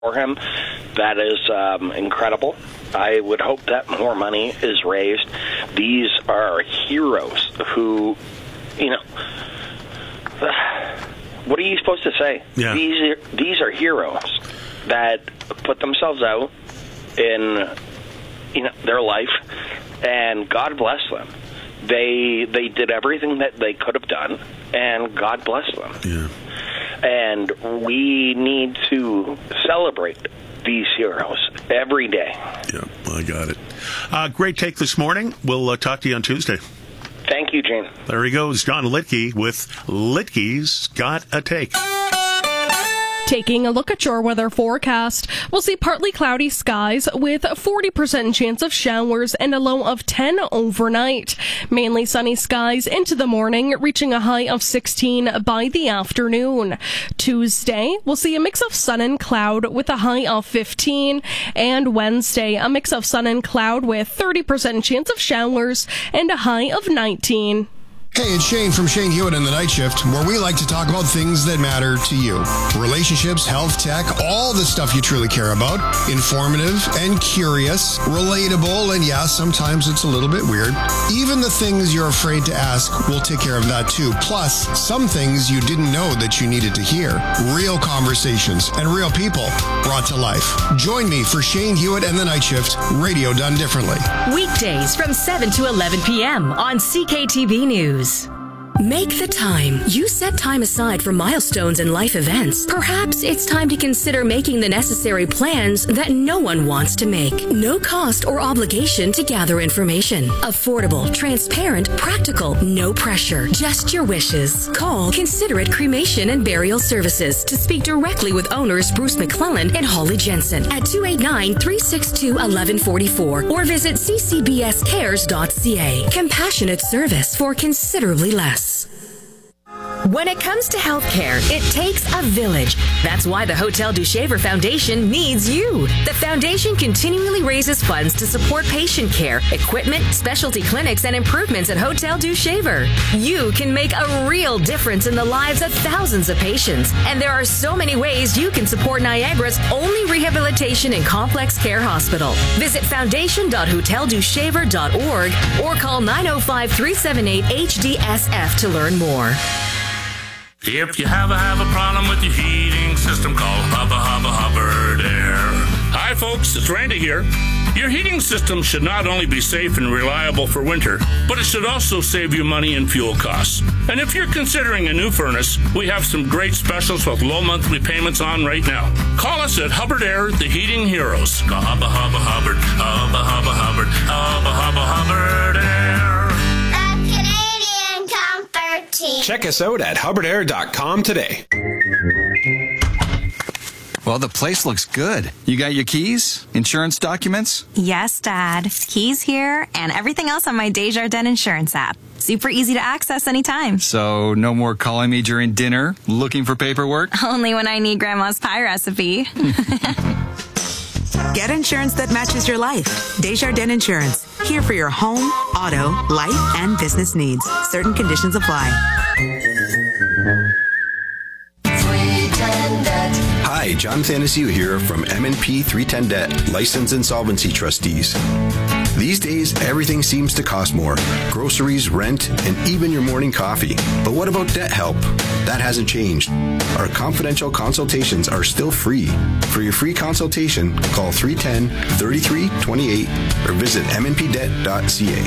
for him. That is incredible. I would hope that more money is raised. These are heroes who, what are you supposed to say? Yeah. These are heroes that put themselves out in their life, and God bless them. They did everything that they could have done, and God bless them. Yeah. And we need to celebrate these heroes every day. Yeah, I got it. Great take this morning. We'll talk to you on Tuesday. Thank you, Gene. There he goes, John Litke with Litke's Got a Take. Taking a look at your weather forecast, we'll see partly cloudy skies with a 40% chance of showers and a low of 10 overnight. Mainly sunny skies into the morning, reaching a high of 16 by the afternoon. Tuesday, we'll see a mix of sun and cloud with a high of 15. And Wednesday, a mix of sun and cloud with 30% chance of showers and a high of 19. Hey, it's Shane from Shane Hewitt and the Night Shift, where we like to talk about things that matter to you. Relationships, health, tech, all the stuff you truly care about. Informative and curious, relatable, and yeah, sometimes it's a little bit weird. Even the things you're afraid to ask, we'll take care of that too. Plus, some things you didn't know that you needed to hear. Real conversations and real people brought to life. Join me for Shane Hewitt and the Night Shift, radio done differently. Weekdays from 7 to 11 p.m. on CKTB News. Make the time. You set time aside for milestones and life events. Perhaps it's time to consider making the necessary plans that no one wants to make. No cost or obligation to gather information. Affordable, transparent, practical, no pressure. Just your wishes. Call Considerate Cremation and Burial Services to speak directly with owners Bruce McClellan and Holly Jensen at 289-362-1144 or visit ccbscares.ca. Compassionate service for considerably less. When it comes to healthcare, it takes a village. That's why the Hotel du Shaver Foundation needs you. The foundation continually raises funds to support patient care, equipment, specialty clinics, and improvements at Hotel du Shaver. You can make a real difference in the lives of thousands of patients. And there are so many ways you can support Niagara's only rehabilitation and complex care hospital. Visit foundation.hoteldushaver.org or call 905-378-HDSF to learn more. If you have a problem with your heating system, call Hubbard Air. Hi folks, it's Randy here. Your heating system should not only be safe and reliable for winter, but it should also save you money and fuel costs. And if you're considering a new furnace, we have some great specials with low monthly payments on right now. Call us at Hubbard Air, the heating heroes. Call Hubbard Air. Check us out at hubbardair.com today. Well, the place looks good. You got your keys? Insurance documents? Yes, Dad. Keys here and everything else on my Desjardins Insurance app. Super easy to access anytime. So no more calling me during dinner looking for paperwork? Only when I need Grandma's pie recipe. Get insurance that matches your life. Desjardins Insurance. Here for your home, auto, life, and business needs. Certain conditions apply. Hi, John Thanasiu here from M&P 310 Debt, Licensed Insolvency Trustees. These days, everything seems to cost more. Groceries, rent, and even your morning coffee. But what about debt help? That hasn't changed. Our confidential consultations are still free. For your free consultation, call 310-3328 or visit mnpdebt.ca.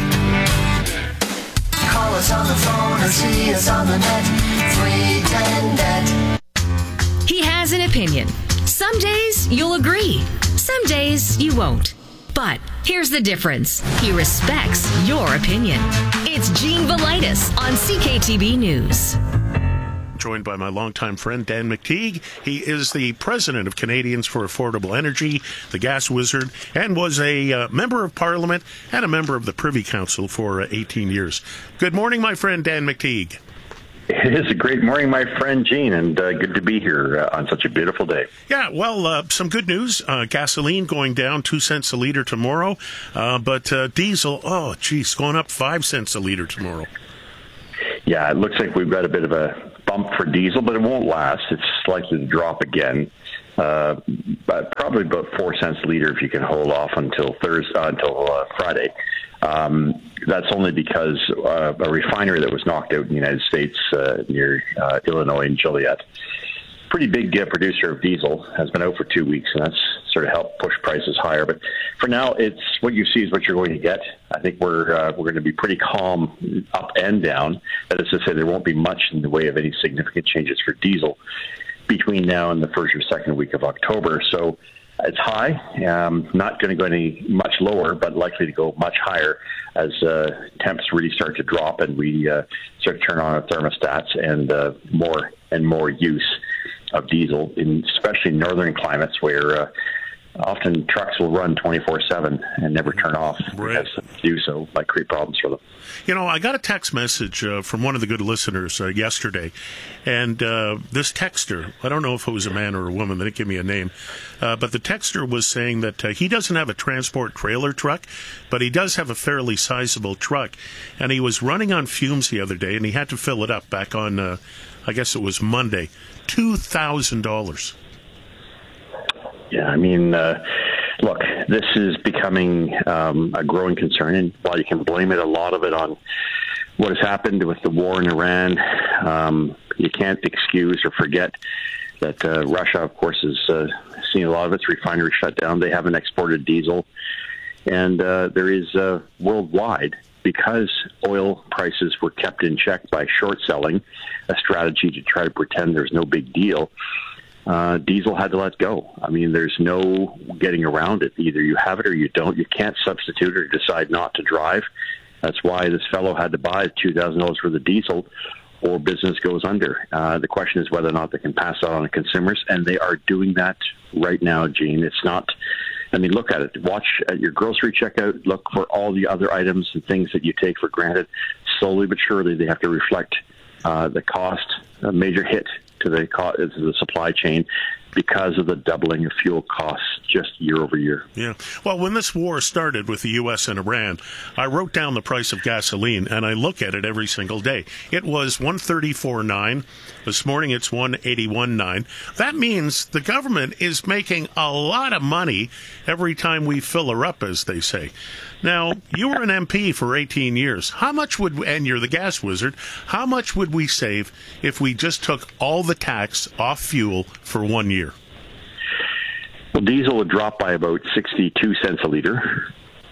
Call us on the phone or see us on the net. 310 Debt. He has an opinion. Some days you'll agree. Some days you won't. But here's the difference. He respects your opinion. It's Gene Velitis on CKTB News. Joined by my longtime friend, Dan McTeague. He is the president of Canadians for Affordable Energy, the gas wizard, and was a member of Parliament and a member of the Privy Council for 18 years. Good morning, my friend, Dan McTeague. It is a great morning, my friend Gene, and good to be here on such a beautiful day. Yeah, well, some good news. Gasoline going down 2 cents a liter tomorrow, but diesel, going up 5 cents a liter tomorrow. Yeah, it looks like we've got a bit of a bump for diesel, but it won't last. It's likely to drop again. but probably about 4 cents a liter if you can hold off until Friday. That's only because a refinery that was knocked out in the United States near Illinois and Joliet, pretty big producer of diesel, has been out for 2 weeks, and that's sort of helped push prices higher. But for now, it's what you see is what you're going to get. I think we're going to be pretty calm up and down. That is to say, there won't be much in the way of any significant changes for diesel between now and the first or second week of October. So it's high, not going to go any much lower, but likely to go much higher as temps really start to drop and we start to turn on our thermostats and more use of diesel, especially in northern climates where often trucks will run 24/7 and never turn off. Right. Because to do so might create problems for them. You know, I got a text message from one of the good listeners yesterday, and this texter, I don't know if it was a man or a woman, they didn't give me a name, but the texter was saying that he doesn't have a transport trailer truck, but he does have a fairly sizable truck, and he was running on fumes the other day, and he had to fill it up back on, I guess it was Monday, $2,000. Yeah, I mean, look, this is becoming a growing concern, and while you can blame a lot of it on what has happened with the war in Iran, you can't excuse or forget that Russia, of course, has seen a lot of its refineries shut down. They haven't exported diesel, and there is worldwide, because oil prices were kept in check by short selling, a strategy to try to pretend there's no big deal. Diesel had to let go. I mean, there's no getting around it. Either you have it or you don't. You can't substitute or decide not to drive. That's why this fellow had to buy $2,000 worth of diesel, or business goes under. The question is whether or not they can pass that on to consumers, and they are doing that right now, Gene. It's not... I mean, look at it. Watch at your grocery checkout. Look for all the other items and things that you take for granted. Slowly but surely, they have to reflect the cost, a major hit to the supply chain because of the doubling of fuel costs just year over year. Yeah. Well, when this war started with the U.S. and Iran, I wrote down the price of gasoline, and I look at it every single day. It was $134.9. This morning it's $181.9. That means the government is making a lot of money every time we fill her up, as they say. Now, you were an MP for 18 years. How much and you're the gas wizard, how much would we save if we just took all the tax off fuel for 1 year? Well, diesel would drop by about 62 cents a liter,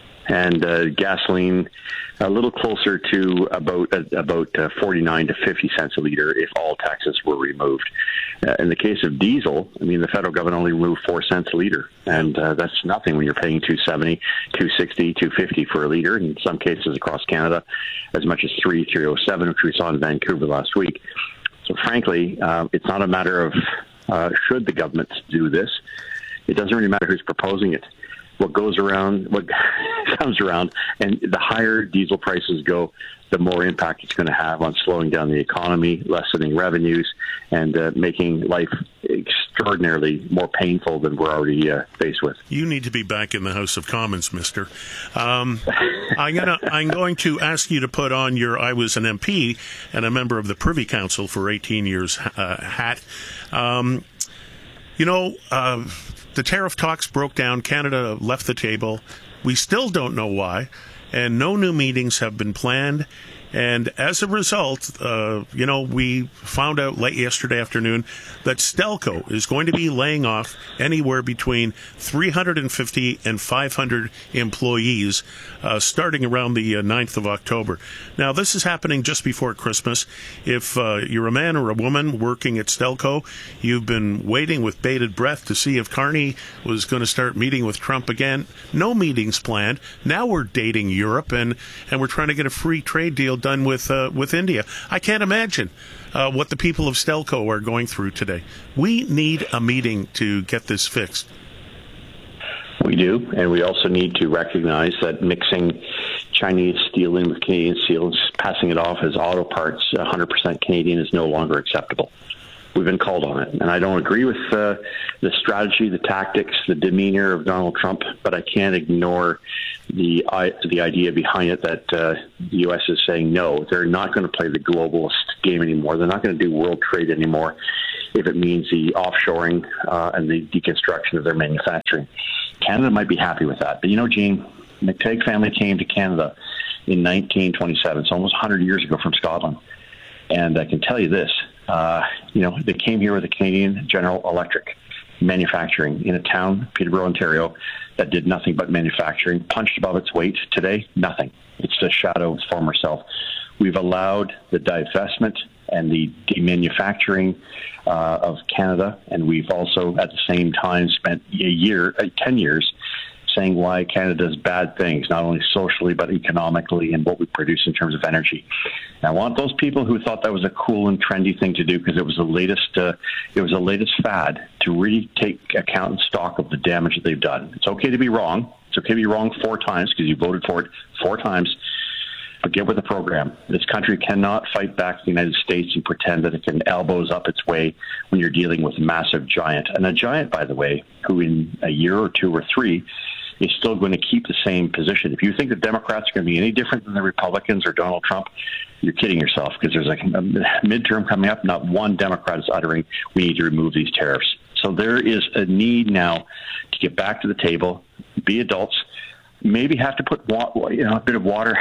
and gasoline a little closer to about 49 to 50 cents a liter if all taxes were removed. In the case of diesel, I mean, the federal government only removed 4 cents a liter, and that's nothing when you're paying $2.70, $2.60, $2.50 for a liter. In some cases across Canada, as much as $3.07, which we saw in Vancouver last week. So frankly, it's not a matter of should the government do this. It doesn't really matter who's proposing it. What comes around, and the higher diesel prices go, the more impact it's going to have on slowing down the economy, lessening revenues, and making life extraordinarily more painful than we're already faced with. You need to be back in the House of Commons, mister. I'm going to ask you to put on your I was an MP and a member of the Privy Council for 18 years hat. The tariff talks broke down. Canada left the table. We still don't know why, and no new meetings have been planned. And as a result, we found out late yesterday afternoon that Stelco is going to be laying off anywhere between 350 and 500 employees starting around the 9th of October. Now, this is happening just before Christmas. If you're a man or a woman working at Stelco, you've been waiting with bated breath to see if Carney was going to start meeting with Trump again. No meetings planned. Now we're dating Europe, and we're trying to get a free trade deal done with India. I can't imagine what the people of Stelco are going through today. We need a meeting to get this fixed. We do, and we also need to recognize that mixing Chinese steel in with Canadian steel and passing it off as auto parts 100% Canadian is no longer acceptable. We've been called on it, and I don't agree with the strategy, the tactics, the demeanor of Donald Trump, but I can't ignore the idea behind it that the U.S. is saying no, they're not going to play the globalist game anymore. They're not going to do world trade anymore. if it means the offshoring and the deconstruction of their manufacturing. Canada might be happy with that. But, Gene, McTague family came to Canada in 1927, so almost 100 years ago from Scotland. And I can tell you this, they came here with a Canadian General Electric manufacturing in a town, Peterborough, Ontario, that did nothing but manufacturing, punched above its weight. Today, nothing. It's a shadow of its former self. We've allowed the divestment and the demanufacturing of Canada, and we've also, at the same time, spent 10 years saying why Canada does bad things, not only socially but economically, and what we produce in terms of energy. And I want those people who thought that was a cool and trendy thing to do, because it was the latest fad, to really take account and stock of the damage that they've done. It's okay to be wrong. It's okay to be wrong 4 times because you voted for it 4 times. But get with the program. This country cannot fight back the United States and pretend that it can elbows up its way when you're dealing with a massive giant. And a giant, by the way, who in a year or 2 or 3 is still going to keep the same position. If you think the Democrats are going to be any different than the Republicans or Donald Trump, you're kidding yourself, because there's a midterm coming up. Not one Democrat is uttering, we need to remove these tariffs. So there is a need now to get back to the table, be adults, maybe have to put a bit of water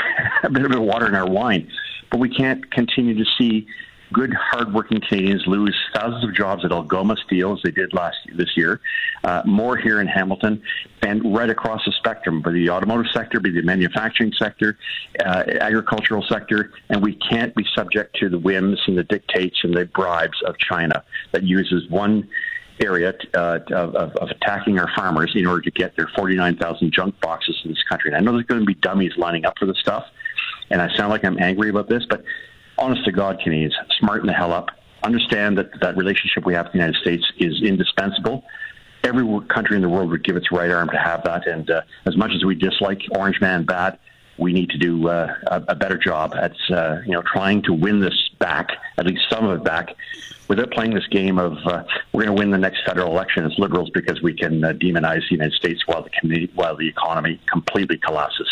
in our wine, but we can't continue to see good, hardworking Canadians lose thousands of jobs at Algoma Steel, as they did this year, more here in Hamilton, and right across the spectrum, be the automotive sector, be the manufacturing sector, agricultural sector, and we can't be subject to the whims and the dictates and the bribes of China that uses one area of attacking our farmers in order to get their 49,000 junk boxes in this country. And I know there's going to be dummies lining up for this stuff, and I sound like I'm angry about this, but honest to God, Canadians, smarten the hell up. Understand that relationship we have with the United States is indispensable. Every country in the world would give its right arm to have that. And as much as we dislike Orange Man bad, we need to do a better job at trying to win this back, at least some of it back, without playing this game of we're going to win the next federal election as Liberals because we can demonize the United States while the economy completely collapses.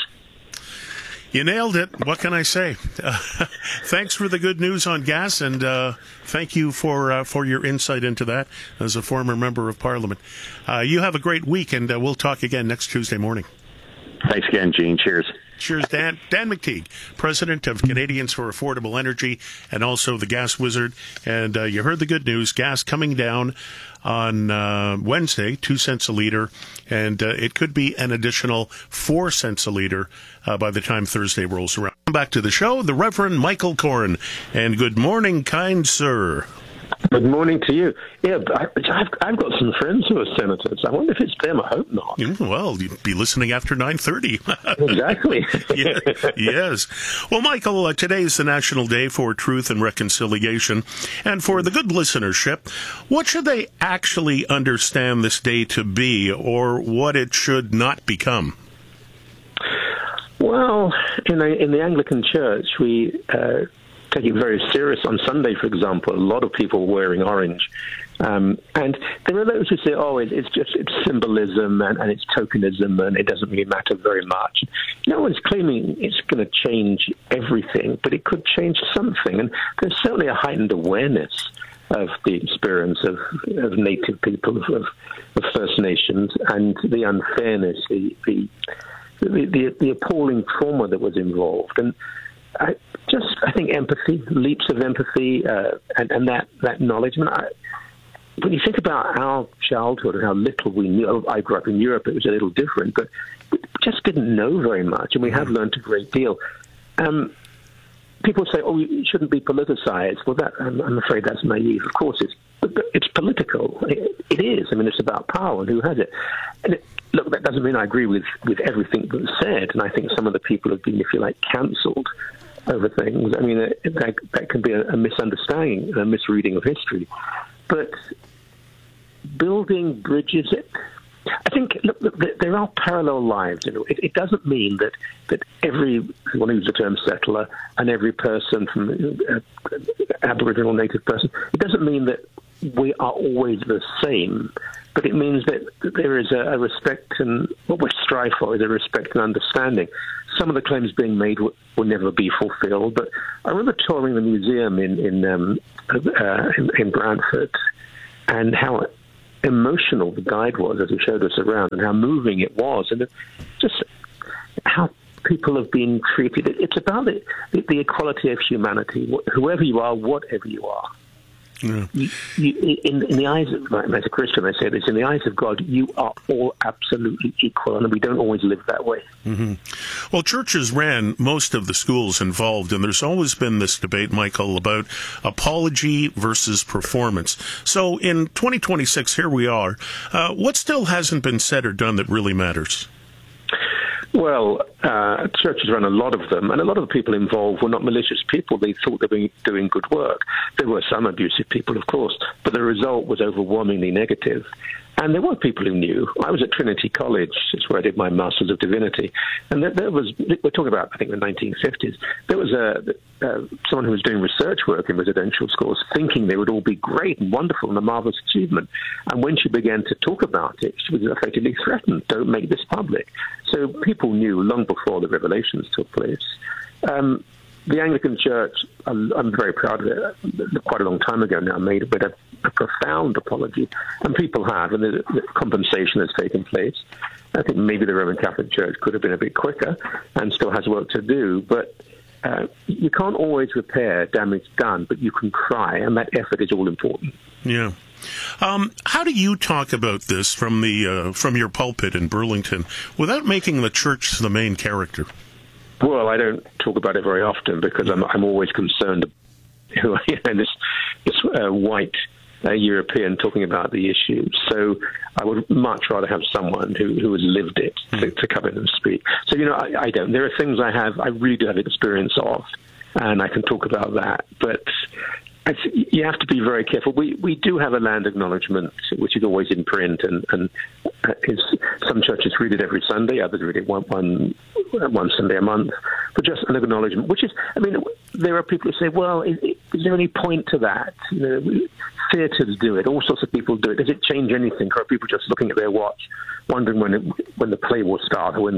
You nailed it. What can I say? Thanks for the good news on gas, and thank you for your insight into that as a former member of Parliament. You have a great week, and we'll talk again next Tuesday morning. Thanks again, Gene. Cheers. Cheers, Dan. Dan McTeague, president of Canadians for Affordable Energy and also the Gas Wizard. And you heard the good news. Gas coming down on Wednesday, 2 cents a litre, and it could be an additional 4 cents a litre by the time Thursday rolls around. Back to the show, the Reverend Michael Corrin. And good morning, kind sir. Good morning to you. Yeah, I've got some friends who are senators. I wonder if it's them. I hope not. Well, you'd be listening after 9:30. Exactly. Yes. Well, Michael, today is the National Day for Truth and Reconciliation. And for the good listenership, what should they actually understand this day to be, or what it should not become? Well, in the Anglican Church, we take it very serious. On Sunday, for example, a lot of people were wearing orange. And there are those who say, it's symbolism and it's tokenism and it doesn't really matter very much. No one's claiming it's going to change everything, but it could change something. And there's certainly a heightened awareness of the experience of Native people, of First Nations, and the unfairness, the appalling trauma that was involved. And I think empathy, leaps of empathy, and that knowledge. When you think about our childhood and how little we knew, I grew up in Europe, it was a little different, but we just didn't know very much, and we have learned a great deal. People say, it shouldn't be politicized. Well, I'm afraid that's naive. Of course, it's political. It is. I mean, it's about power and who has it. And look, that doesn't mean I agree with everything that's said, and I think some of the people have been, if you like, cancelled over things. I mean, that can be a misunderstanding, a misreading of history. But building bridges, I think, look, there are parallel lives. It doesn't mean that everyone who's a term settler and every person from Aboriginal Native person, it doesn't mean that we are always the same, but it means that there is a respect, and what we strive for is a respect and understanding. Some of the claims being made will never be fulfilled, but I remember touring the museum in Brantford and how emotional the guide was as he showed us around, and how moving it was, and just how people have been treated. It's about the equality of humanity, whoever you are, whatever you are. Yeah. In the eyes of, as a Christian, I say this, in the eyes of God, you are all absolutely equal, and we don't always live that way. Mm-hmm. Well, churches ran most of the schools involved, and there's always been this debate, Michael, about apology versus performance. So in 2026, here we are. What still hasn't been said or done that really matters? Well, churches ran a lot of them, and a lot of the people involved were not malicious people. They thought they were doing good work. There were some abusive people, of course, but the result was overwhelmingly negative. And there were people who knew. I was at Trinity College, it's where I did my Masters of Divinity, and there was, we're talking about, I think, the 1950s, there was someone who was doing research work in residential schools thinking they would all be great and wonderful and a marvelous achievement. And when she began to talk about it, she was effectively threatened, don't make this public. So people knew long before the revelations took place. The Anglican Church, I'm very proud of it, quite a long time ago now, made a profound apology, and people have, and the compensation has taken place. I think maybe the Roman Catholic Church could have been a bit quicker and still has work to do, but you can't always repair damage done, but you can try, and that effort is all important. Yeah. How do you talk about this from your pulpit in Burlington without making the church the main character? Well, I don't talk about it very often because I'm always concerned. This white European talking about the issue. So I would much rather have someone who has lived it to come in and speak. So I don't. There are things I really do have experience of, and I can talk about that. But you have to be very careful. We do have a land acknowledgement, which is always in print, and some churches read it every Sunday, others read it one Sunday a month, but just an acknowledgement, which is, there are people who say, well, is there any point to that? Theatres do it, all sorts of people do it. Does it change anything, or are people just looking at their watch, wondering when the play will start, or when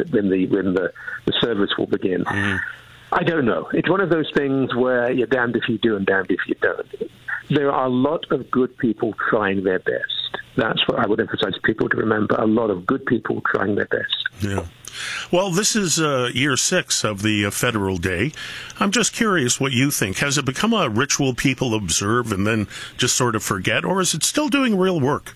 the service will begin? I don't know. It's one of those things where you're damned if you do and damned if you don't. There are a lot of good people trying their best. That's what I would emphasize people to remember. A lot of good people trying their best. Yeah. Well, this is year 6 of the Federal Day. I'm just curious what you think. Has it become a ritual people observe and then just sort of forget, or is it still doing real work?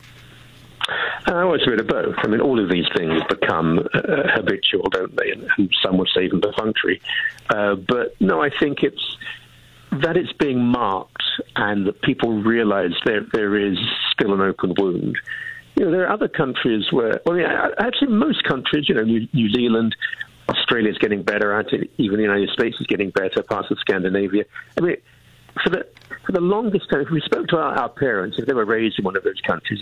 It's a bit of both. All of these things become habitual, don't they? And some would say even perfunctory. But no, I think it's being marked, and that people realize there is still an open wound. There are other countries where, actually most countries, New Zealand, Australia's getting better at it, even the United States is getting better, parts of Scandinavia. For the longest time, if we spoke to our parents, if they were raised in one of those countries,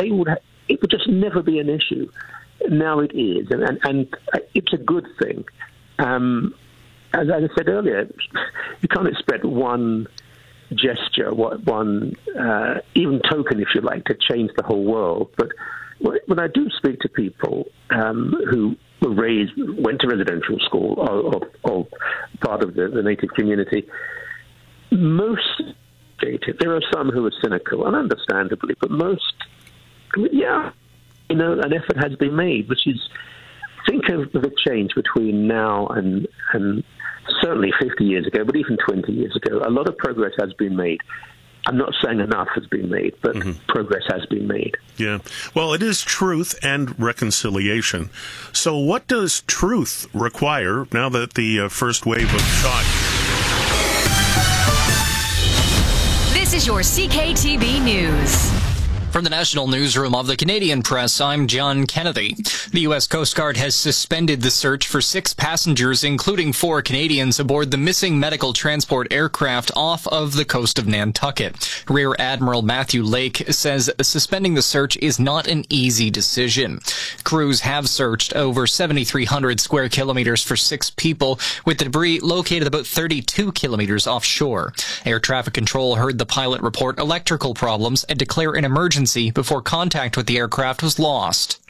it would just never be an issue. Now it is, and it's a good thing. As I said earlier, you can't expect one gesture, one even token, if you like, to change the whole world. But when I do speak to people who were went to residential school, or part of the native community, most there are some who are cynical, and understandably, but most, an effort has been made, which is, think of the change between now and certainly 50 years ago, but even 20 years ago. A lot of progress has been made. I'm not saying enough has been made, but progress has been made. Yeah. Well, it is truth and reconciliation. So what does truth require now that the first wave of shock? This is your CKTB News. From the National Newsroom of the Canadian Press, I'm John Kennedy. The U.S. Coast Guard has suspended the search for 6 passengers, including 4 Canadians, aboard the missing medical transport aircraft off of the coast of Nantucket. Rear Admiral Matthew Lake says suspending the search is not an easy decision. Crews have searched over 7,300 square kilometers for 6 people, with the debris located about 32 kilometers offshore. Air traffic control heard the pilot report electrical problems and declare an emergency before contact with the aircraft was lost.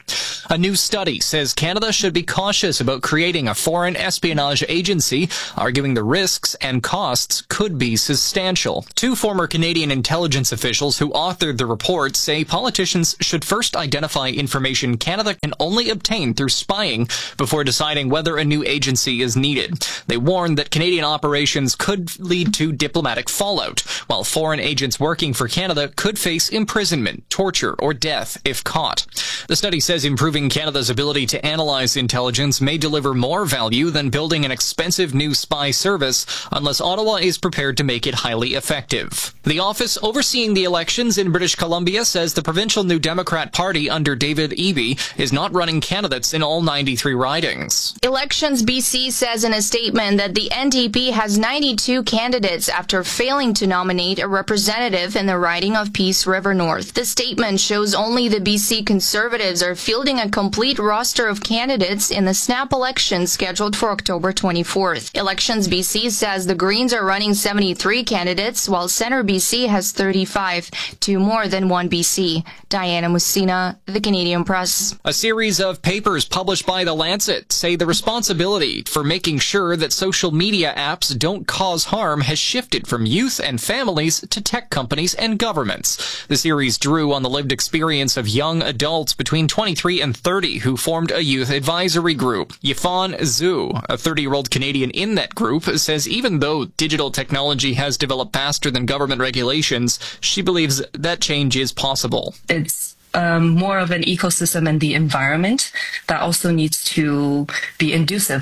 A new study says Canada should be cautious about creating a foreign espionage agency, arguing the risks and costs could be substantial. Two former Canadian intelligence officials who authored the report say politicians should first identify information Canada can only obtain through spying before deciding whether a new agency is needed. They warn that Canadian operations could lead to diplomatic fallout, while foreign agents working for Canada could face imprisonment, torture, or death if caught. The study says improving Canada's ability to analyze intelligence may deliver more value than building an expensive new spy service unless Ottawa is prepared to make it highly effective. The office overseeing the elections in British Columbia says the provincial New Democrat Party under David Eby is not running candidates in all 93 ridings. Elections BC says in a statement that the NDP has 92 candidates after failing to nominate a representative in the riding of Peace River North. The statement shows only the BC Conservatives are fielding a complete roster of candidates in the snap election scheduled for October 24th. Elections BC says the Greens are running 73 candidates, while Centre BC has 35, two more than one BC. Diana Messina, The Canadian Press. A series of papers published by The Lancet say the responsibility for making sure that social media apps don't cause harm has shifted from youth and families to tech companies and governments. The series drew on the lived experience of young adults between 23 and 30 who formed a youth advisory group. Yifan Zhu, a 30-year-old Canadian in that group, says even though digital technology has developed faster than government regulations, she believes that change is possible. It's more of an ecosystem and the environment that also needs to be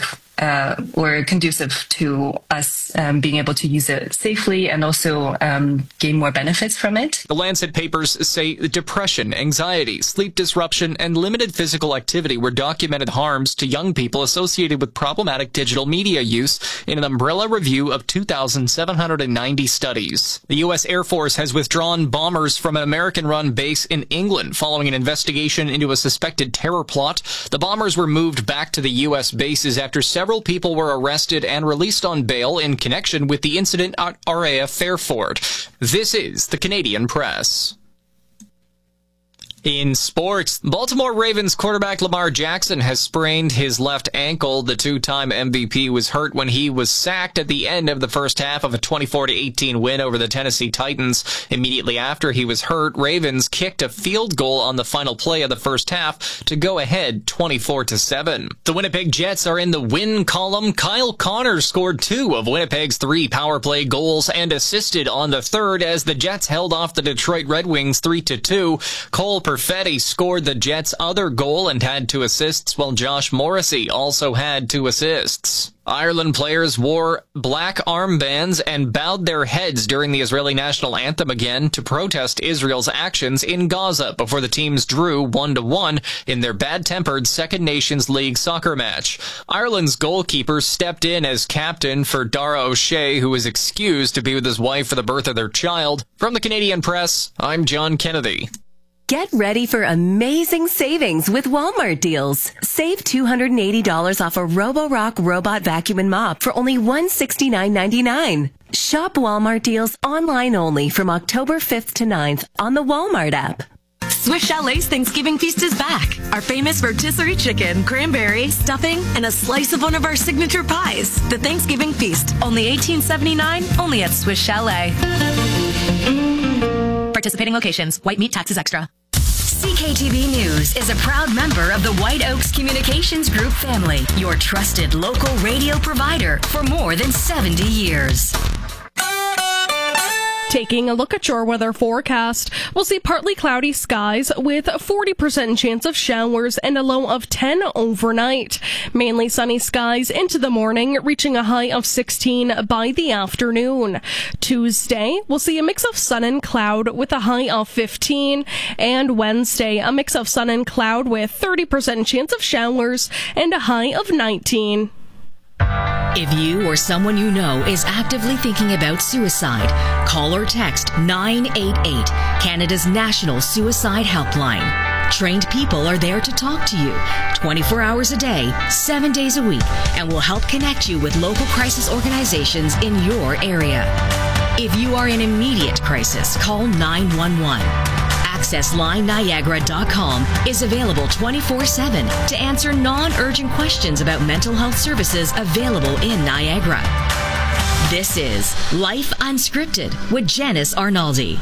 or conducive to us being able to use it safely and also gain more benefits from it. The Lancet papers say depression, anxiety, sleep disruption, and limited physical activity were documented harms to young people associated with problematic digital media use in an umbrella review of 2,790 studies. The U.S. Air Force has withdrawn bombers from an American-run base in England following an investigation into a suspected terror plot. The bombers were moved back to the U.S. bases after several people were arrested and released on bail in connection with the incident at RAF Fairford. This is the Canadian Press. In sports, Baltimore Ravens quarterback Lamar Jackson has sprained his left ankle. The two-time MVP was hurt when he was sacked at the end of the first half of a 24-18 win over the Tennessee Titans. Immediately after he was hurt, Ravens kicked a field goal on the final play of the first half to go ahead 24-7. The Winnipeg Jets are in the win column. Kyle Connor scored 2 of Winnipeg's 3 power play goals and assisted on the third as the Jets held off the Detroit Red Wings 3-2. Cole Perfetti scored the Jets' other goal and had 2 assists, while Josh Morrissey also had 2 assists. Ireland players wore black armbands and bowed their heads during the Israeli national anthem again to protest Israel's actions in Gaza before the teams drew 1-1 in their bad-tempered Second Nations League soccer match. Ireland's goalkeeper stepped in as captain for Dara O'Shea, who was excused to be with his wife for the birth of their child. From the Canadian Press, I'm John Kennedy. Get ready for amazing savings with Walmart deals. Save $280 off a Roborock robot vacuum and mop for only $169.99. Shop Walmart deals online only from October 5th to 9th on the Walmart app. Swiss Chalet's Thanksgiving Feast is back. Our famous rotisserie chicken, cranberry, stuffing, and a slice of one of our signature pies. The Thanksgiving Feast, only $18.79, only at Swiss Chalet. Participating locations. White meat taxes extra. CKTV News is a proud member of the White Oaks Communications Group family, your trusted local radio provider for more than 70 years. Taking a look at your weather forecast, we'll see partly cloudy skies with a 40% chance of showers and a low of 10 overnight. Mainly sunny skies into the morning, reaching a high of 16 by the afternoon. Tuesday, we'll see a mix of sun and cloud with a high of 15. And Wednesday, a mix of sun and cloud with 30% chance of showers and a high of 19. If you or someone you know is actively thinking about suicide, call or text 988, Canada's national suicide helpline. Trained people are there to talk to you 24 hours a day, 7 days a week, and will help connect you with local crisis organizations in your area. If you are in immediate crisis, call 911. AccessLineNiagara.com is available 24/7 to answer non-urgent questions about mental health services available in Niagara. This is Life Unscripted with Janice Arnaldi.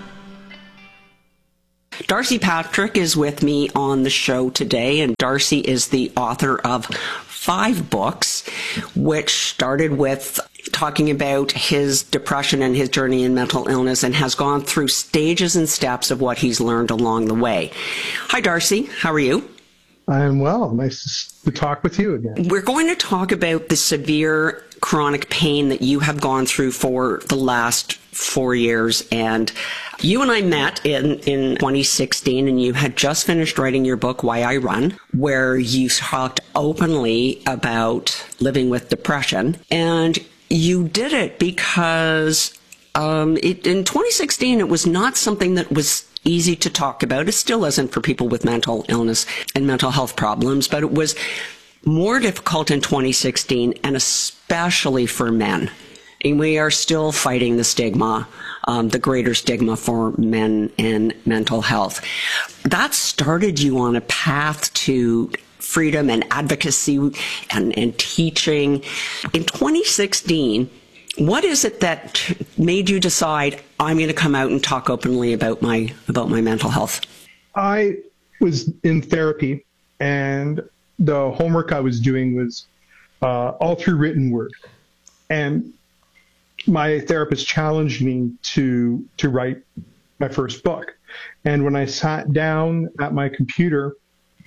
Darcy Patrick is with me on the show today, and Darcy is the author of 5 books, which started with talking about his depression and his journey in mental illness and has gone through stages and steps of what he's learned along the way. Hi, Darcy. How are you? I am well. Nice to talk with you again. We're going to talk about the severe chronic pain that you have gone through for the last 4 years. And you and I met in 2016, and you had just finished writing your book, Why I Run, where you talked openly about living with depression. And you did it because in 2016, it was not something that was easy to talk about. It still isn't for people with mental illness and mental health problems, but it was more difficult in 2016, and especially for men. And we are still fighting the stigma, the greater stigma for men and mental health. That started you on a path to freedom and advocacy and teaching. In 2016, what is it that made you decide, I'm going to come out and talk openly about my mental health? I was in therapy, and the homework I was doing was all through written word. And my therapist challenged me to write my first book. And when I sat down at my computer,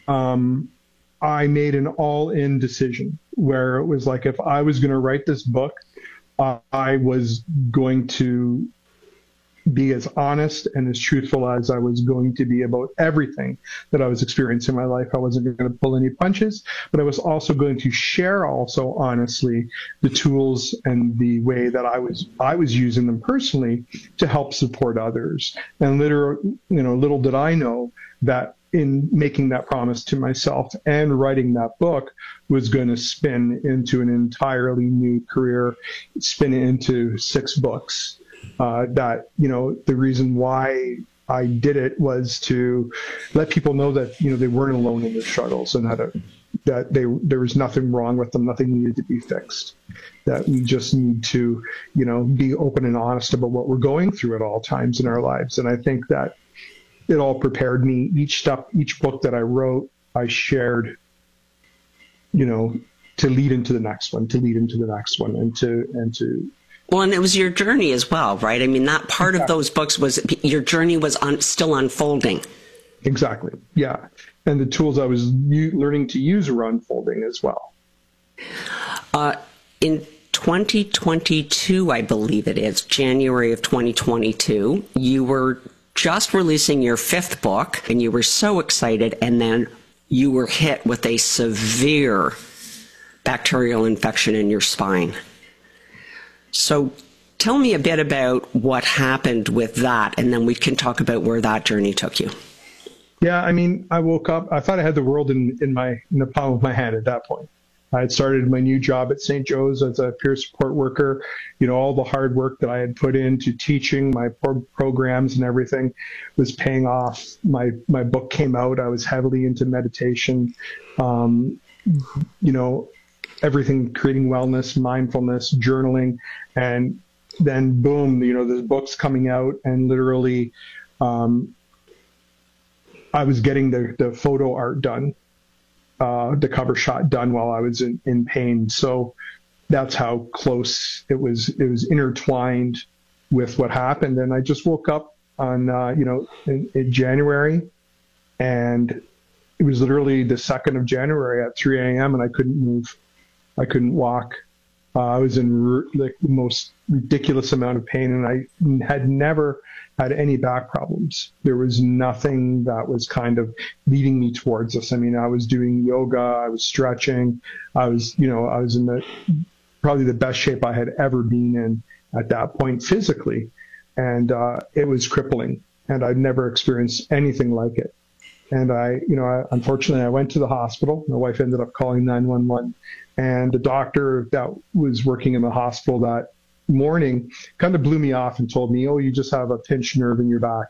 I made an all-in decision where it was like, if I was going to write this book, I was going to be as honest and as truthful as I was going to be about everything that I was experiencing in my life. I wasn't going to pull any punches, but I was also going to share also honestly the tools and the way that I was using them personally to help support others. And little did I know that in making that promise to myself and writing that book was going to spin into an entirely new career, spin into 6 books. The reason why I did it was to let people know that, they weren't alone in their struggles, and that there was nothing wrong with them, nothing needed to be fixed, that we just need to, be open and honest about what we're going through at all times in our lives. And I think that it all prepared me. Each book that I wrote, I shared, to lead into the next one, and to Well, and it was your journey as well, right? I mean, that part of those books was your journey was still unfolding. Exactly. Yeah. And the tools I was learning to use were unfolding as well. In 2022, I believe it is, January of 2022, you were just releasing your 5th book, and you were so excited, and then you were hit with a severe bacterial infection in your spine. So tell me a bit about what happened with that, and then we can talk about where that journey took you. Yeah, I mean, I woke up, I thought I had the world in the palm of my hand at that point. I had started my new job at St. Joe's as a peer support worker. All the hard work that I had put into teaching my programs and everything was paying off. My book came out. I was heavily into meditation, everything, creating wellness, mindfulness, journaling, and then boom, the book's coming out, and literally, I was getting the photo art done, the cover shot done while I was in pain. So that's how close it was. It was intertwined with what happened. And I just woke up on, in January, and it was literally the 2nd of January at 3 a.m. and I couldn't move. I couldn't walk. I was in the most ridiculous amount of pain, and I had never had any back problems. There was nothing that was kind of leading me towards this. I mean, I was doing yoga, I was stretching, I was in probably the best shape I had ever been in at that point physically. And it was crippling, and I'd never experienced anything like it. And unfortunately, I went to the hospital. My wife ended up calling 911, and the doctor that was working in the hospital that morning kind of blew me off and told me, "Oh, you just have a pinched nerve in your back."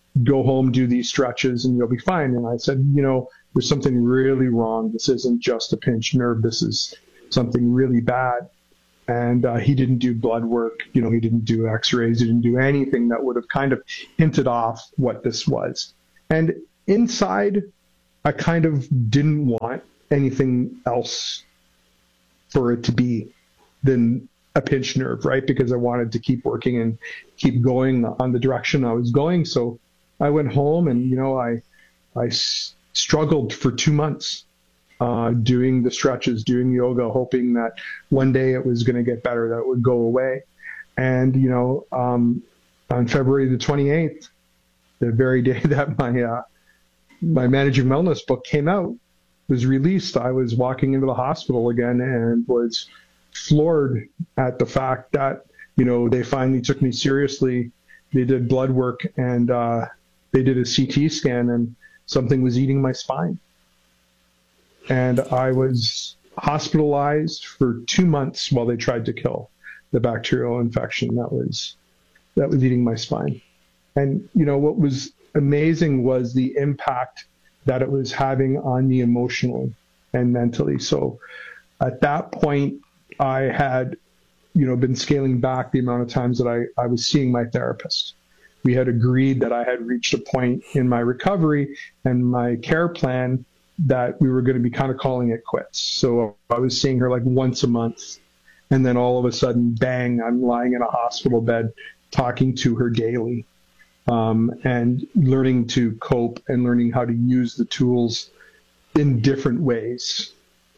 go home, do these stretches, and you'll be fine. And I said, there's something really wrong. This isn't just a pinched nerve. This is something really bad. And he didn't do blood work. He didn't do x-rays. He didn't do anything that would have kind of hinted off what this was. And inside, I kind of didn't want anything else for it to be than a pinched nerve, right? Because I wanted to keep working and keep going on the direction I was going. So I went home and, I struggled for 2 months doing the stretches, doing yoga, hoping that one day it was going to get better, that it would go away. And, on February the 28th, the very day that my Managing Wellness book came out, was released, I was walking into the hospital again and was floored at the fact that, they finally took me seriously. They did blood work and they did a CT scan, and something was eating my spine. And I was hospitalized for 2 months while they tried to kill the bacterial infection that was eating my spine. And, what was amazing was the impact that it was having on me emotionally and mentally. So at that point, I had, been scaling back the amount of times that I was seeing my therapist. We had agreed that I had reached a point in my recovery and my care plan that we were going to be kind of calling it quits. So I was seeing her like once a month. And then all of a sudden, bang, I'm lying in a hospital bed talking to her daily. And learning to cope and learning how to use the tools in different ways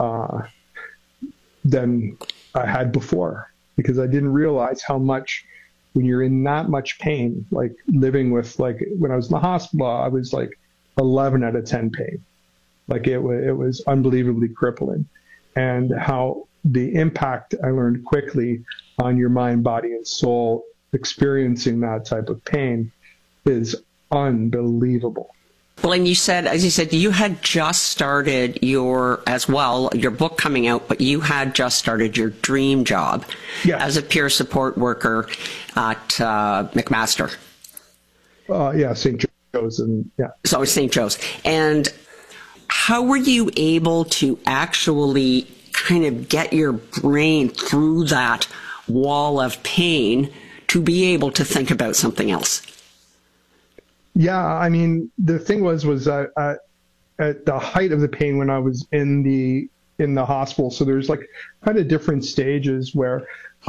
than I had before, because I didn't realize how much, when you're in that much pain, like living with, like when I was in the hospital, I was like 11 out of 10 pain. Like it was unbelievably crippling, and how the impact I learned quickly on your mind, body, and soul experiencing that type of pain is unbelievable. Well, and as you said, you had just started your book coming out, but you had just started your dream job as a peer support worker at McMaster. St. Joe's. So it's St. Joe's. And how were you able to actually kind of get your brain through that wall of pain to be able to think about something else? Yeah, I mean, the thing was at the height of the pain when I was in the hospital. So there's like kind of different stages where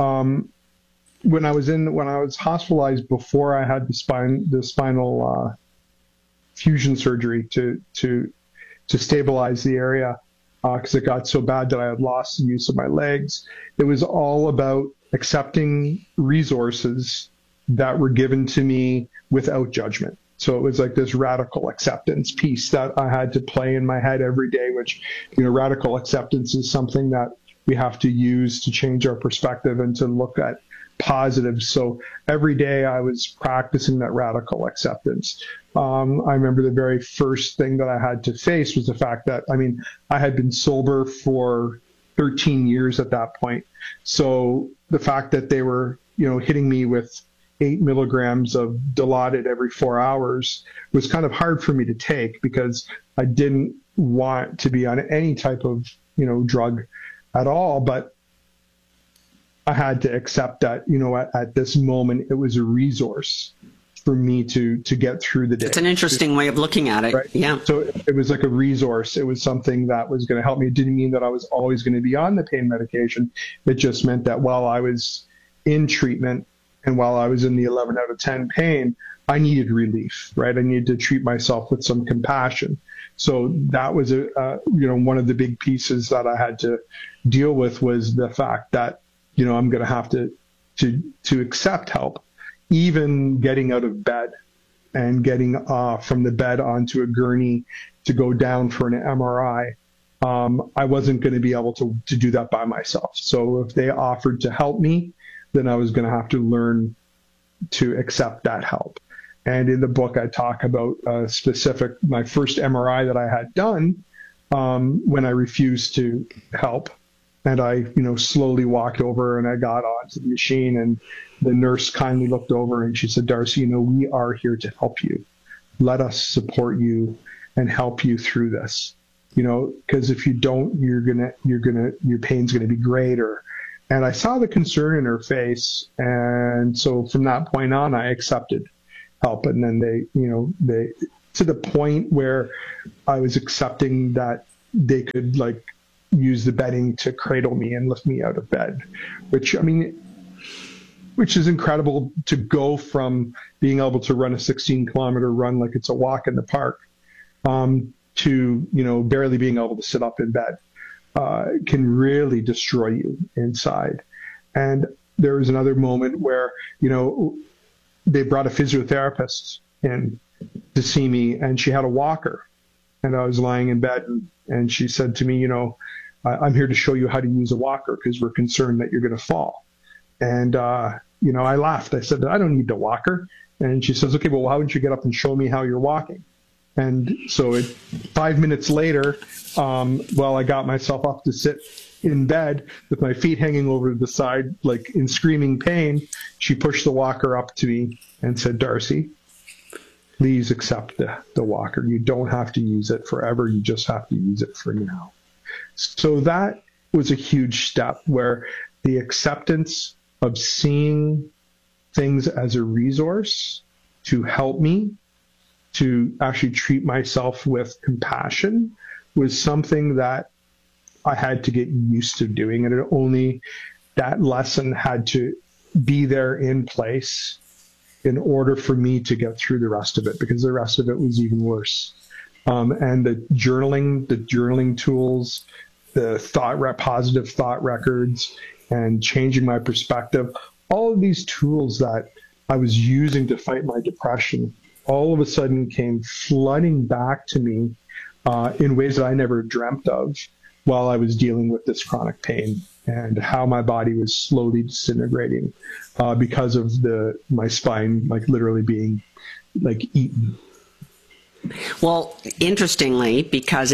when I was hospitalized before I had the spinal fusion surgery to stabilize the area, because it got so bad that I had lost the use of my legs. It was all about accepting resources that were given to me without judgment. So it was like this radical acceptance piece that I had to play in my head every day, which, radical acceptance is something that we have to use to change our perspective and to look at positives. So every day I was practicing that radical acceptance. I remember the very first thing that I had to face was the fact that, I had been sober for 13 years at that point. So the fact that they were, hitting me with 8 milligrams of Dilaudid every 4 hours was kind of hard for me to take, because I didn't want to be on any type of, drug at all. But I had to accept that, at this moment, it was a resource for me to get through the day. It's an interesting way of looking at it. Right? Yeah. So it was like a resource. It was something that was going to help me. It didn't mean that I was always going to be on the pain medication. It just meant that while I was in treatment, and while I was in the 11 out of 10 pain, I needed relief, right? I needed to treat myself with some compassion. So that was one of the big pieces that I had to deal with, was the fact that, I'm going to have to accept help, even getting out of bed and getting from the bed onto a gurney to go down for an MRI. I wasn't going to be able to do that by myself. So if they offered to help me, then I was going to have to learn to accept that help. And in the book, I talk about my first MRI that I had done when I refused to help. And I, slowly walked over and I got onto the machine, and the nurse kindly looked over and she said, "Darcy, we are here to help you. let us support you and help you through this. Because if you don't, your pain's gonna be greater. And I saw the concern in her face, and so from that point on, I accepted help. And then they to the point where I was accepting that they could use the bedding to cradle me and lift me out of bed, which is incredible, to go from being able to run a 16-kilometer run like it's a walk in the park, to barely being able to sit up in bed, can really destroy you inside. And there was another moment where they brought a physiotherapist in to see me, and she had a walker, and I was lying in bed, and she said to me, I'm here to show you how to use a walker because we're concerned that you're going to fall. And I laughed. I said, I don't need the walker. And she says, okay, well, how would you get up and show me how you're walking? And so 5 minutes later, I got myself up to sit in bed with my feet hanging over to the side, in screaming pain. She pushed the walker up to me and said, Darcy, please accept the walker. You don't have to use it forever. You just have to use it for now. So that was a huge step, where the acceptance of seeing things as a resource to help me, to actually treat myself with compassion, was something that I had to get used to doing. And that lesson had to be there in place in order for me to get through the rest of it, because the rest of it was even worse. And the journaling tools, the positive thought records, and changing my perspective, all of these tools that I was using to fight my depression, all of a sudden came flooding back to me in ways that I never dreamt of while I was dealing with this chronic pain, and how my body was slowly disintegrating because of my spine literally being eaten. Well, interestingly, because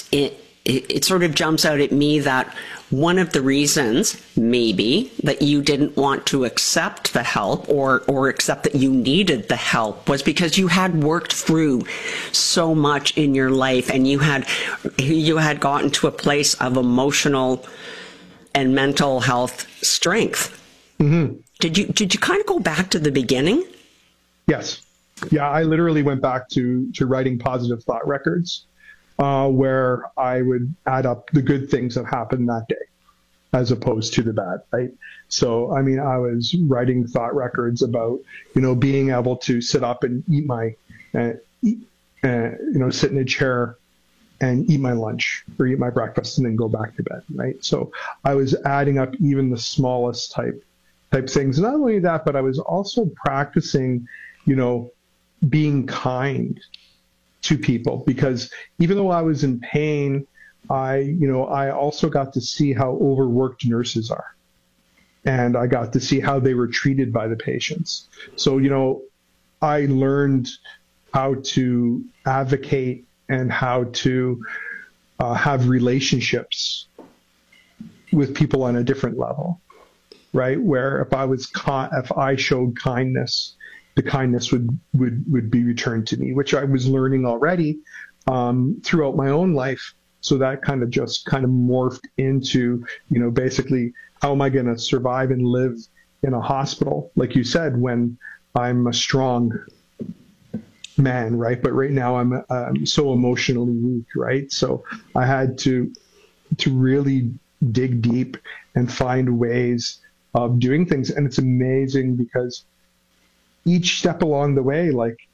it sort of jumps out at me that one of the reasons maybe that you didn't want to accept the help or accept that you needed the help was because you had worked through so much in your life, and you had gotten to a place of emotional and mental health strength. Mm-hmm. Did you kind of go back to the beginning? Yes. Yeah, I literally went back to writing positive thought records, where I would add up the good things that happened that day as opposed to the bad, right? So, I was writing thought records about, being able to sit up and eat sit in a chair and eat my lunch or eat my breakfast and then go back to bed, right? So I was adding up even the smallest type things. Not only that, but I was also practicing, being kind to people, because even though I was in pain, I also got to see how overworked nurses are, and I got to see how they were treated by the patients. So, I learned how to advocate and how to have relationships with people on a different level, right? Where if I showed kindness, the kindness would be returned to me, which I was learning already throughout my own life. So that kind of morphed into, basically, how am I going to survive and live in a hospital, like you said, when I'm a strong man, right? But right now I'm so emotionally weak, right? So I had to really dig deep and find ways of doing things. And it's amazing because each step along the way,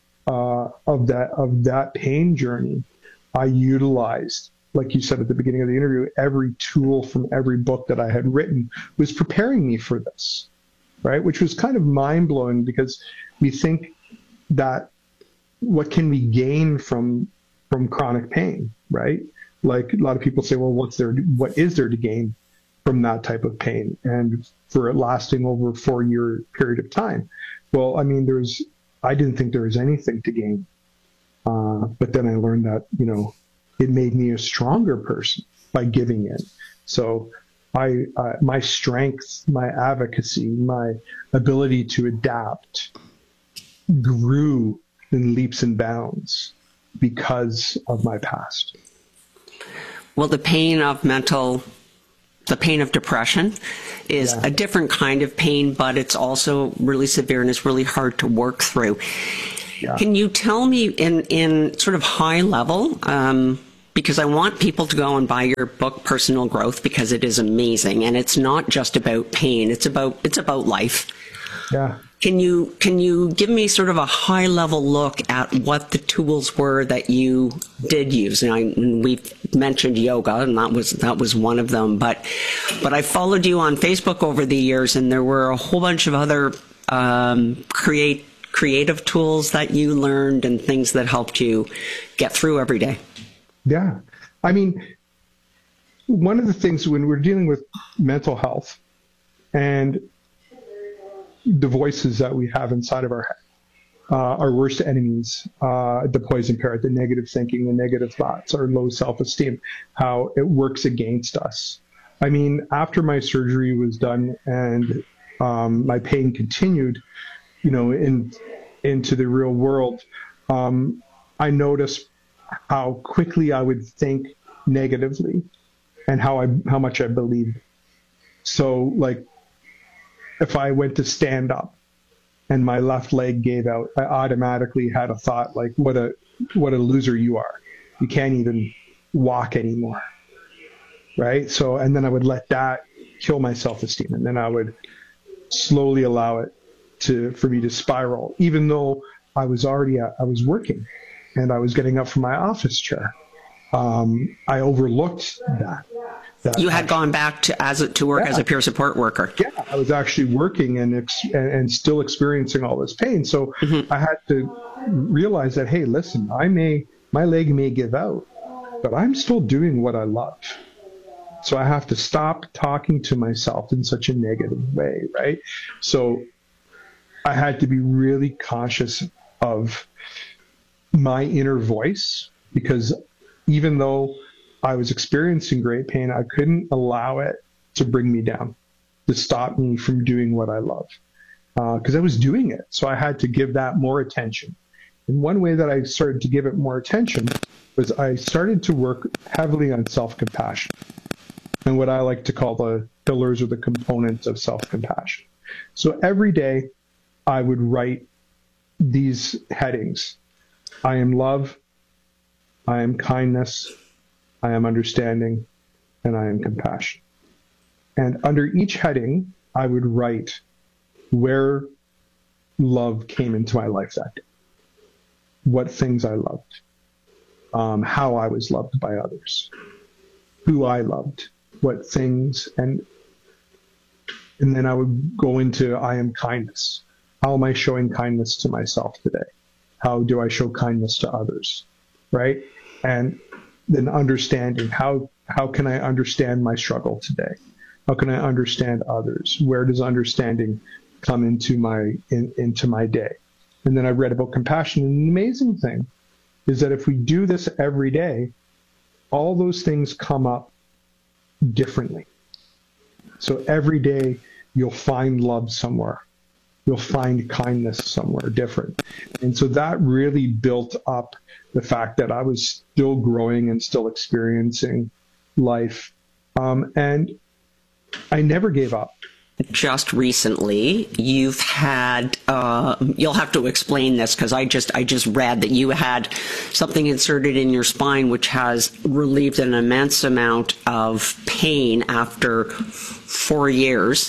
of that pain journey, I utilized, like you said at the beginning of the interview, every tool from every book that I had written was preparing me for this, right? Which was kind of mind-blowing, because we think that what can we gain from chronic pain, right? Like a lot of people say, well, what is there to gain from that type of pain, and for it lasting over a 4-year period of time? Well, I didn't think there was anything to gain. But then I learned that, it made me a stronger person by giving in. So my strength, my advocacy, my ability to adapt grew in leaps and bounds because of my past. Well, the pain of depression is a different kind of pain, but it's also really severe and it's really hard to work through. Yeah. Can you tell me in sort of high level, because I want people to go and buy your book, Personal Growth, because it is amazing, and it's not just about pain, it's about life. Yeah. Can you give me sort of a high level look at what the tools were that you did use? And we've mentioned yoga, and that was one of them. But I followed you on Facebook over the years, and there were a whole bunch of other creative tools that you learned and things that helped you get through every day. Yeah, I mean, one of the things when we're dealing with mental health and the voices that we have inside of our head, our worst enemies, the poison parrot, the negative thinking, the negative thoughts, our low self-esteem, how it works against us. I mean, after my surgery was done and my pain continued, into the real world, I noticed how quickly I would think negatively and how much I believed. So, like, if I went to stand up and my left leg gave out, I automatically had a thought like, what a loser you are. You can't even walk anymore. Right? So, and then I would let that kill my self-esteem, and then I would slowly allow it for me to spiral, even though I was working and I was getting up from my office chair. I overlooked that. You had gone back to work as a peer support worker. Yeah, I was actually working and still experiencing all this pain. So I had to realize that, hey, listen, my leg may give out, but I'm still doing what I love. So I have to stop talking to myself in such a negative way, right? So I had to be really cautious of my inner voice, because even though I was experiencing great pain, I couldn't allow it to bring me down, to stop me from doing what I love, because I was doing it. So I had to give that more attention. And one way that I started to give it more attention was I started to work heavily on self-compassion and what I like to call the pillars or the components of self-compassion. So every day I would write these headings. I am love, I am kindness, I am understanding, and I am compassion. And under each heading, I would write where love came into my life that day, what things I loved, how I was loved by others, who I loved, what things, and then I would go into I am kindness. How am I showing kindness to myself today? How do I show kindness to others, right? And then understanding, how can I understand my struggle today? How can I understand others? Where does understanding come into my day? And then I read about compassion. And the amazing thing is that if we do this every day, all those things come up differently. So every day you'll find love somewhere. You'll find kindness somewhere different. And so that really built up the fact that I was still growing and still experiencing life. And I never gave up. Just recently, you've had, you'll have to explain this because I just read that you had something inserted in your spine which has relieved an immense amount of pain after 4 years.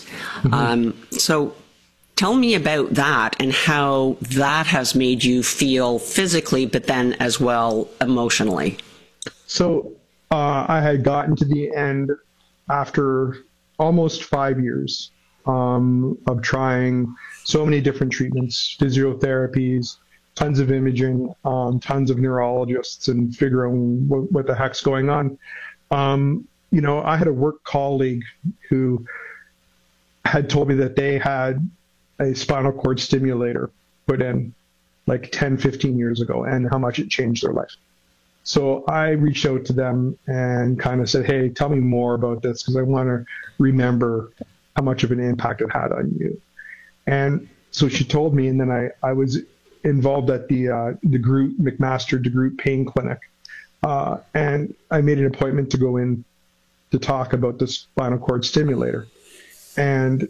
So tell me about that and how that has made you feel physically, but then as well emotionally. So I had gotten to the end after almost 5 years of trying so many different treatments, physiotherapies, tons of imaging, tons of neurologists, and figuring what the heck's going on. I had a work colleague who had told me that they had a spinal cord stimulator put in like 10, 15 years ago and how much it changed their life. So I reached out to them and kind of said, hey, tell me more about this because I want to remember how much of an impact it had on you. And so she told me, and then I was involved at the DeGroote, McMaster DeGroote Pain Clinic. And I made an appointment to go in to talk about the spinal cord stimulator. And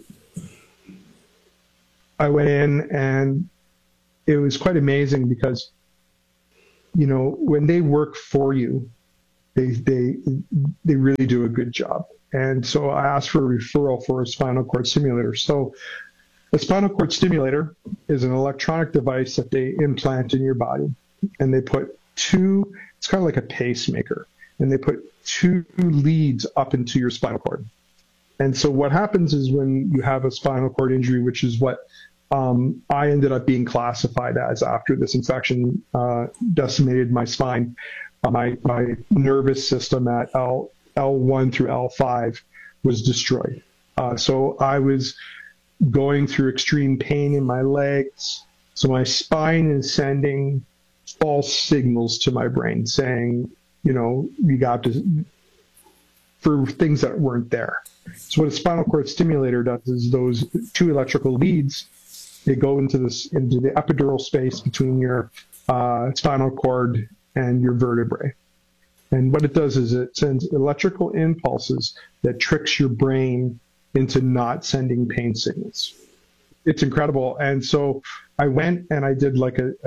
I went in, and it was quite amazing because, you know, when they work for you, they really do a good job. And so I asked for a referral for a spinal cord stimulator. So a spinal cord stimulator is an electronic device that they implant in your body, and they put it's kind of like a pacemaker, and they put 2 leads up into your spinal cord. And so what happens is when you have a spinal cord injury, which is what I ended up being classified as after this infection decimated my spine, my nervous system at L1 through L5 was destroyed. So I was going through extreme pain in my legs. So my spine is sending false signals to my brain saying, you know, you got to, for things that weren't there. So what a spinal cord stimulator does is those 2 electrical leads, they go into the epidural space between your spinal cord and your vertebrae. And what it does is it sends electrical impulses that tricks your brain into not sending pain signals. It's incredible. And so I went and I did like a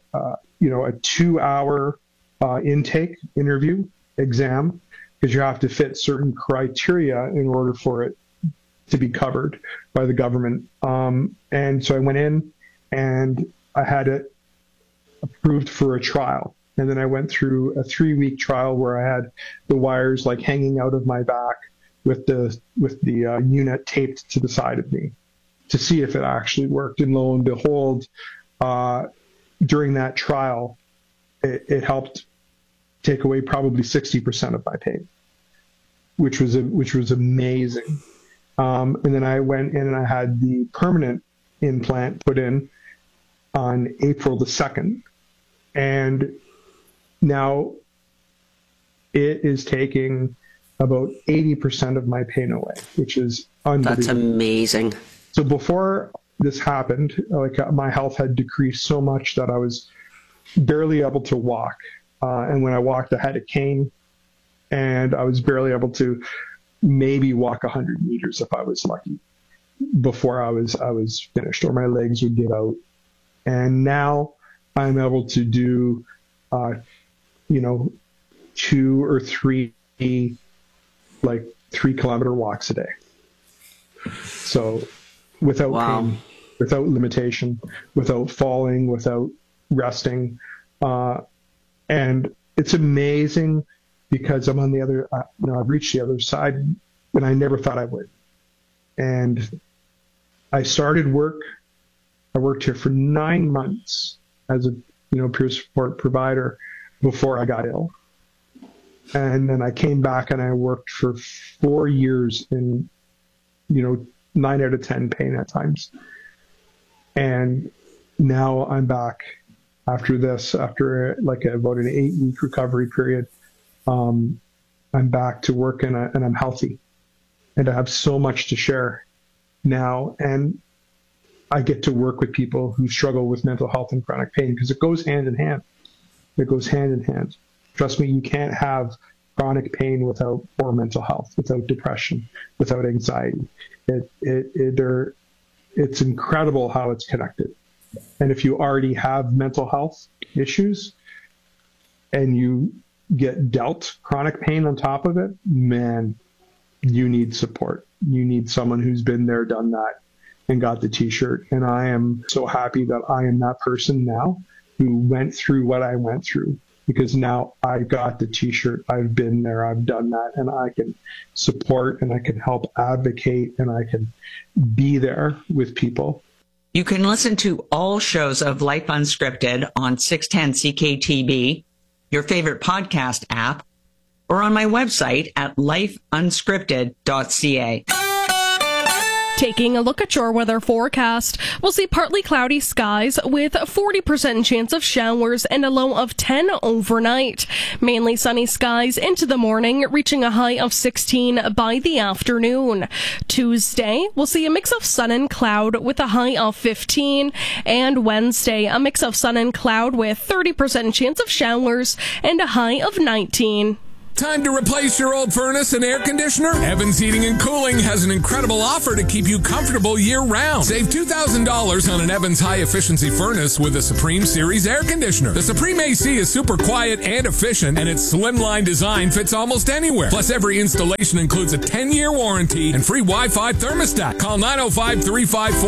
2-hour intake interview exam, because you have to fit certain criteria in order for it to be covered by the government. And so I went in and I had it approved for a trial. And then I went through a 3-week trial where I had the wires like hanging out of my back with the unit taped to the side of me to see if it actually worked. And lo and behold, during that trial, it helped take away probably 60% of my pain, which was amazing. And then I went in and I had the permanent implant put in on April the 2nd. And now it is taking about 80% of my pain away, which is unbelievable. That's amazing. So before this happened, like my health had decreased so much that I was barely able to walk. And when I walked, I had a cane, and I was barely able to maybe walk 100 meters if I was lucky before I was finished, or my legs would give out. And now I'm able to do, 2 or 3, like 3-kilometer walks a day. So without pain, without limitation, without falling, without resting. And it's amazing because I'm on the other, I've reached the other side, and I never thought I would. And I started work. I worked here for 9 months as a, peer support provider before I got ill. And then I came back and I worked for 4 years in, 9 out of 10 pain at times. And now I'm back after like about an 8-week recovery period. I'm back to work and I'm healthy, and I have so much to share now. And I get to work with people who struggle with mental health and chronic pain, because it goes hand in hand. It goes hand in hand. Trust me, you can't have chronic pain without poor mental health, without depression, without anxiety. It's incredible how it's connected. And if you already have mental health issues and you get dealt chronic pain on top of it, man, you need support. You need someone who's been there, done that, and got the t-shirt. And I am so happy that I am that person now who went through what I went through, because now I got the t-shirt. I've been there, I've done that, and I can support and I can help advocate and I can be there with people. You can listen to all shows of Life Unscripted on 610 CKTB, your favorite podcast app, or on my website at lifeunscripted.ca. Taking a look at your weather forecast, we'll see partly cloudy skies with 40% chance of showers and a low of 10 overnight. Mainly sunny skies into the morning, reaching a high of 16 by the afternoon. Tuesday, we'll see a mix of sun and cloud with a high of 15. And Wednesday, a mix of sun and cloud with 30% chance of showers and a high of 19. Time to replace your old furnace and air conditioner? Evans Heating and Cooling has an incredible offer to keep you comfortable year-round. Save $2,000 on an Evans high-efficiency furnace with a Supreme Series air conditioner. The Supreme AC is super quiet and efficient, and its slimline design fits almost anywhere. Plus, every installation includes a 10-year warranty and free Wi-Fi thermostat. Call 905-354